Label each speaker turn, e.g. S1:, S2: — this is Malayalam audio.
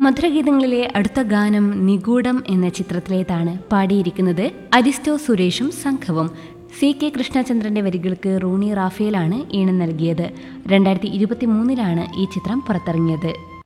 S1: മധുരഗീതങ്ങളിലെ അടുത്ത ഗാനം നിഗൂഢം എന്ന ചിത്രത്തിലേതാണ്. പാടിയിരിക്കുന്നത് അരിസ്റ്റോ സുരേഷും സംഘവും. CK കൃഷ്ണചന്ദ്രന്റെ വരികൾക്ക് റൂണി റാഫേലാണ് ഈണം നൽകിയത്. 2023 ഈ ചിത്രം പുറത്തിറങ്ങിയത്.